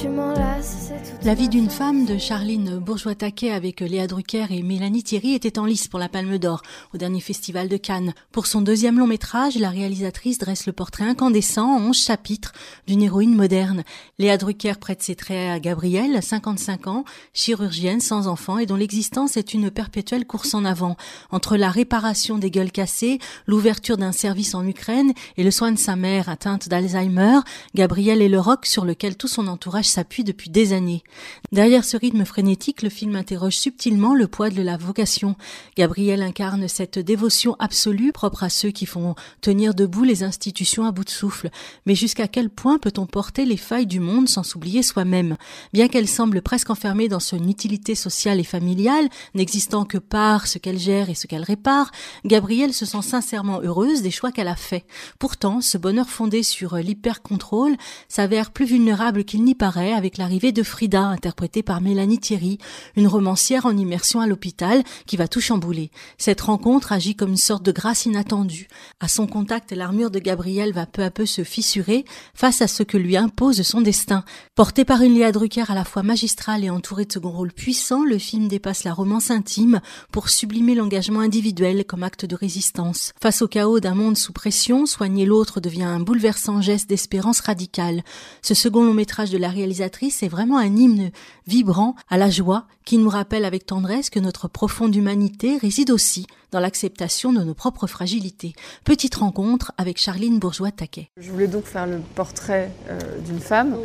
tu m'enlaces, c'est toute La vie d'une femme de Charline Bourgeois-Taquet avec Léa Drucker et Mélanie Thierry était en lice pour la Palme d'Or au dernier festival de Cannes. Pour son deuxième long métrage, la réalisatrice dresse le portrait incandescent en 11 chapitres d'une héroïne moderne. Léa Drucker prête ses traits à Gabrielle, 55 ans, chirurgienne sans enfant et dont l'existence est une perpétuelle course en avant. Entre la réparation des gueules cassées, l'ouverture d'un service en Ukraine et le soin de sa mère atteinte d'Alzheimer, Gabrielle est le roc sur lequel tout son entourage s'appuie depuis des années. Derrière ce rythme frénétique, le film interroge subtilement le poids de la vocation. Gabrielle incarne cette dévotion absolue propre à ceux qui font tenir debout les institutions à bout de souffle. Mais jusqu'à quel point peut-on porter les failles du monde sans s'oublier soi-même? Bien qu'elle semble presque enfermée dans son utilité sociale et familiale, n'existant que par ce qu'elle gère et ce qu'elle répare, Gabrielle se sent sincèrement heureuse des choix qu'elle a faits. Pourtant, ce bonheur fondé sur l'hyper-contrôle s'avère plus vulnérable qu'il n'y paraît avec l'arrivée de Frida, interprétée par Mélanie Thierry, une romancière en immersion à l'hôpital qui va tout chambouler. Cette rencontre agit comme une sorte de grâce inattendue. À son contact, l'armure de Gabrielle va peu à peu se fissurer face à ce que lui impose son destin. Porté par une Léa Drucker à la fois magistrale et entourée de second rôles puissants, le film dépasse la romance intime pour sublimer l'engagement individuel comme acte de résistance. Face au chaos d'un monde sous pression, soigner l'autre devient un bouleversant geste d'espérance radicale. Ce second long métrage de la réalisatrice est vraiment un hymne vibrant à la joie qui nous rappelle avec tendresse que notre profonde humanité réside aussi dans l'acceptation de nos propres fragilités. Petite rencontre avec Charline Bourgeois-Taquet. Je voulais donc faire le portrait d'une femme.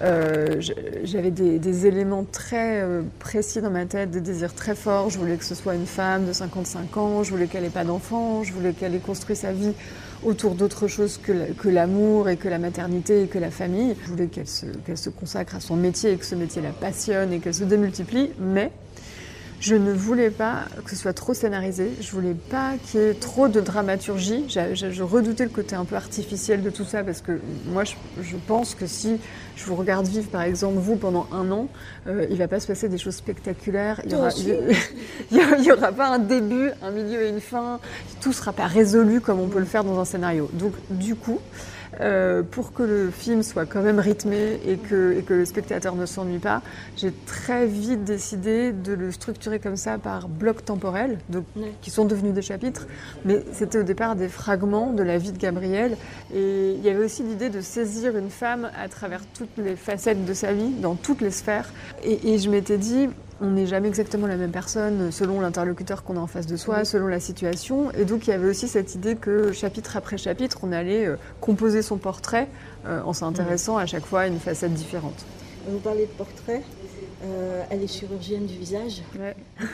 J'avais des éléments très précis dans ma tête, des désirs très forts. Je voulais que ce soit une femme de 55 ans, je voulais qu'elle ait pas d'enfant, je voulais qu'elle ait construit sa vie autour d'autre chose que l'amour et que la maternité et que la famille. Je voulais qu'elle se consacre à son métier et que ce métier la passionne et qu'elle se démultiplie, mais je ne voulais pas que ce soit trop scénarisé, je voulais pas qu'il y ait trop de dramaturgie. Je redoutais le côté un peu artificiel de tout ça parce que moi je pense que si je vous regarde vivre par exemple vous pendant un an, il va pas se passer des choses spectaculaires, il y aura pas un début, un milieu et une fin, tout sera pas résolu comme on peut le faire dans un scénario. Donc du coup, pour que le film soit quand même rythmé et que le spectateur ne s'ennuie pas, j'ai très vite décidé de le structurer comme ça par blocs temporels, qui sont devenus des chapitres, mais c'était au départ des fragments de la vie de Gabrielle. Et il y avait aussi l'idée de saisir une femme à travers toutes les facettes de sa vie, dans toutes les sphères. Et je m'étais dit, on n'est jamais exactement la même personne selon l'interlocuteur qu'on a en face de soi, selon la situation. Et donc il y avait aussi cette idée que chapitre après chapitre, on allait composer son portrait en s'intéressant à chaque fois à une facette différente. Vous parlez de portrait, elle est chirurgienne du visage. Ouais.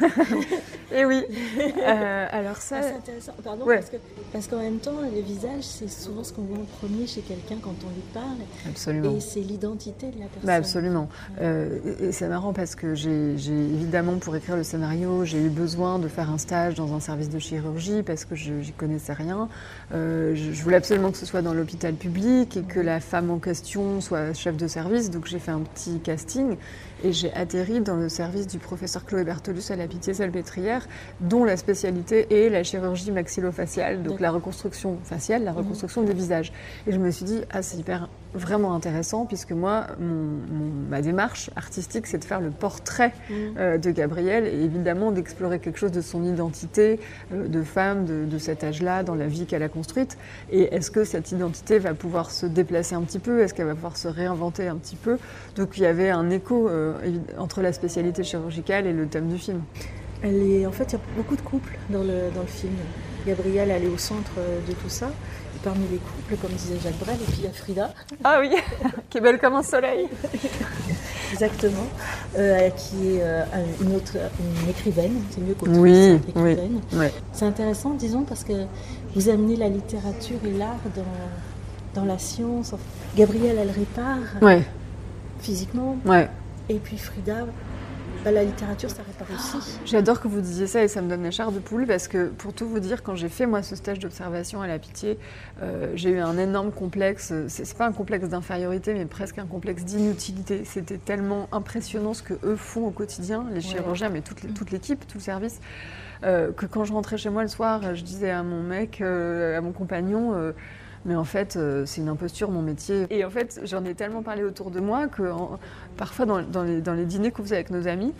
Et oui. Alors ça. C'est intéressant. Pardon, ouais. parce qu'en même temps, le visage, c'est souvent ce qu'on voit en premier chez quelqu'un quand on lui parle. Absolument. Et c'est l'identité de la personne. Absolument. Et c'est marrant parce que j'ai évidemment, pour écrire le scénario, j'ai eu besoin de faire un stage dans un service de chirurgie parce que j'y connaissais rien. Je voulais absolument que ce soit dans l'hôpital public et que la femme en question soit chef de service. Donc j'ai fait un petit casting et j'ai atterri dans le service du professeur Chloé Bertolus à la Pitié-Salpêtrière, dont la spécialité est la chirurgie maxillofaciale, donc la reconstruction faciale, la reconstruction des visages. Et je me suis dit, c'est hyper vraiment intéressant, puisque moi, ma démarche artistique, c'est de faire le portrait de Gabrielle, et évidemment d'explorer quelque chose de son identité de femme de cet âge-là, dans la vie qu'elle a construite. Et est-ce que cette identité va pouvoir se déplacer un petit peu? Est-ce qu'elle va pouvoir se réinventer un petit peu? Donc il y avait un écho entre la spécialité chirurgicale et le thème du film. En fait, il y a beaucoup de couples dans le film. Gabrielle, elle est au centre de tout ça. Et parmi les couples, comme disait Jacques Brel, et puis il y a Frida. Ah oui, qui est belle comme un soleil. Exactement. Qui est une écrivaine, c'est mieux qu'autrice, écrivaine. Oui, ouais. C'est intéressant, disons, parce que vous amenez la littérature et l'art dans la science. Gabrielle, elle répare physiquement. Ouais. Et puis Frida, la littérature, ça répare aussi. J'adore que vous disiez ça et ça me donne la chair de poule parce que, pour tout vous dire, quand j'ai fait moi ce stage d'observation à la Pitié, j'ai eu un énorme complexe. C'est pas un complexe d'infériorité, mais presque un complexe d'inutilité. C'était tellement impressionnant ce que eux font au quotidien, les chirurgiens, mais toute l'équipe, tout le service, que quand je rentrais chez moi le soir, je disais à mon mec, à mon compagnon. mais en fait, c'est une imposture, mon métier. Et en fait, j'en ai tellement parlé autour de moi que parfois, dans les dîners qu'on faisait avec nos amis,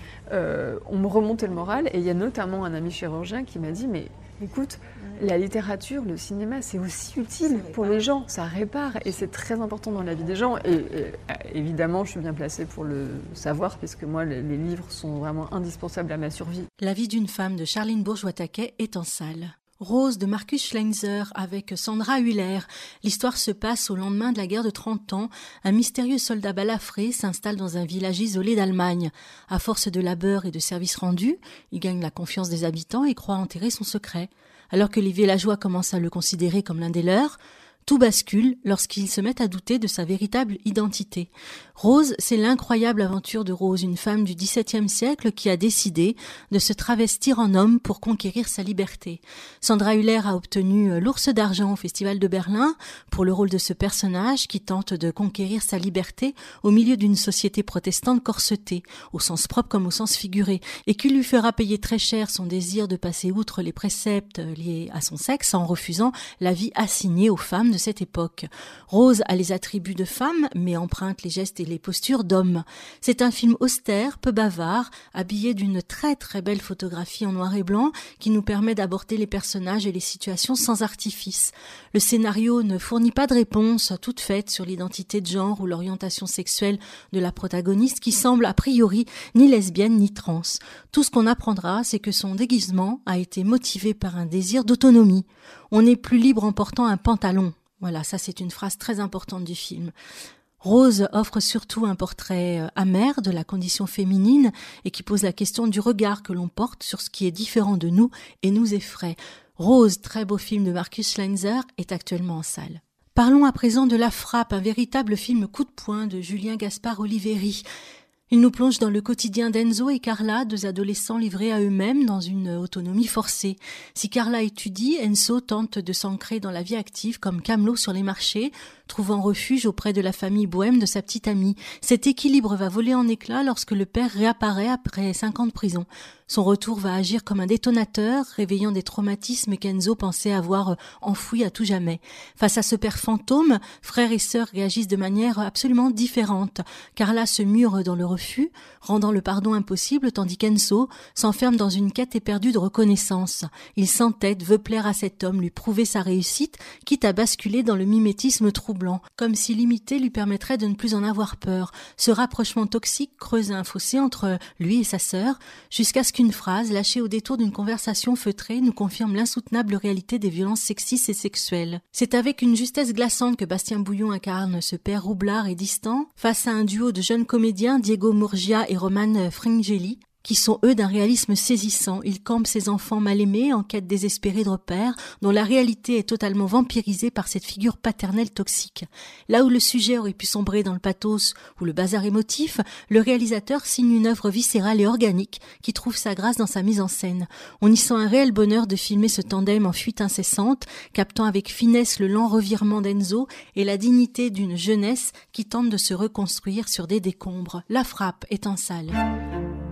on me remontait le moral. Et il y a notamment un ami chirurgien qui m'a dit, mais écoute, la littérature, le cinéma, c'est aussi utile pour les gens, ça répare et c'est très important dans la vie des gens. Et évidemment, je suis bien placée pour le savoir puisque moi, les livres sont vraiment indispensables à ma survie. La vie d'une femme de Charline Bourgeois-Taquet est en salle. Rose de Markus Schleinzer avec Sandra Hüller. L'histoire se passe au lendemain de la guerre de 30 ans. Un mystérieux soldat balafré s'installe dans un village isolé d'Allemagne. À force de labeur et de services rendus, il gagne la confiance des habitants et croit enterrer son secret. Alors que les villageois commencent à le considérer comme l'un des leurs, tout bascule lorsqu'ils se mettent à douter de sa véritable identité. Rose, c'est l'incroyable aventure de Rose, une femme du XVIIe siècle qui a décidé de se travestir en homme pour conquérir sa liberté. Sandra Hüller a obtenu l'Ours d'argent au Festival de Berlin pour le rôle de ce personnage qui tente de conquérir sa liberté au milieu d'une société protestante corsetée, au sens propre comme au sens figuré, et qui lui fera payer très cher son désir de passer outre les préceptes liés à son sexe en refusant la vie assignée aux femmes de cette époque. Rose a les attributs de femme, mais emprunte les gestes et les postures d'homme. C'est un film austère, peu bavard, habillé d'une très très belle photographie en noir et blanc qui nous permet d'aborder les personnages et les situations sans artifice. Le scénario ne fournit pas de réponse toute faite sur l'identité de genre ou l'orientation sexuelle de la protagoniste qui semble a priori ni lesbienne ni trans. Tout ce qu'on apprendra, c'est que son déguisement a été motivé par un désir d'autonomie. On est plus libre en portant un pantalon. Voilà, ça c'est une phrase très importante du film. Rose offre surtout un portrait amer de la condition féminine et qui pose la question du regard que l'on porte sur ce qui est différent de nous et nous effraie. Rose, très beau film de Markus Schleinzer, est actuellement en salle. Parlons à présent de La Frappe, un véritable film coup de poing de Julien Gaspard Oliveri. Il nous plonge dans le quotidien d'Enzo et Carla, deux adolescents livrés à eux-mêmes dans une autonomie forcée. Si Carla étudie, Enzo tente de s'ancrer dans la vie active comme camelot sur les marchés, trouvant refuge auprès de la famille bohème de sa petite amie. Cet équilibre va voler en éclats lorsque le père réapparaît après 5 ans de prison. Son retour va agir comme un détonateur, réveillant des traumatismes qu'Enzo pensait avoir enfouis à tout jamais. Face à ce père fantôme, frères et sœurs réagissent de manière absolument différente. Carla se mure dans le refus, rendant le pardon impossible, tandis qu'Enzo s'enferme dans une quête éperdue de reconnaissance. Il s'entête, veut plaire à cet homme, lui prouver sa réussite, quitte à basculer dans le mimétisme troublant, comme si l'imiter lui permettrait de ne plus en avoir peur. Ce rapprochement toxique creuse un fossé entre lui et sa sœur, jusqu'à ce qu'une phrase, lâchée au détour d'une conversation feutrée, nous confirme l'insoutenable réalité des violences sexistes et sexuelles. C'est avec une justesse glaçante que Bastien Bouillon incarne ce père roublard et distant, face à un duo de jeunes comédiens, Diego Murgia et Roman Fringeli, qui sont eux d'un réalisme saisissant. Ils campent ces enfants mal aimés en quête désespérée de repères, dont la réalité est totalement vampirisée par cette figure paternelle toxique. Là où le sujet aurait pu sombrer dans le pathos ou le bazar émotif, le réalisateur signe une œuvre viscérale et organique qui trouve sa grâce dans sa mise en scène. On y sent un réel bonheur de filmer ce tandem en fuite incessante, captant avec finesse le lent revirement d'Enzo et la dignité d'une jeunesse qui tente de se reconstruire sur des décombres. La Frappe est en salle.